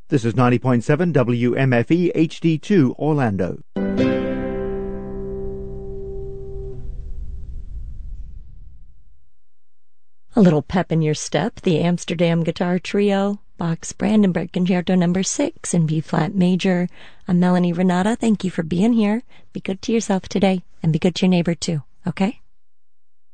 This is 90.7 WMFE HD2 Orlando. A little pep in your step, the Amsterdam Guitar Trio, Bach's Brandenburg Concerto No. 6 in B-flat major. I'm Melanie Renata. Thank you for being here. Be good to yourself today, and be good to your neighbor too, okay?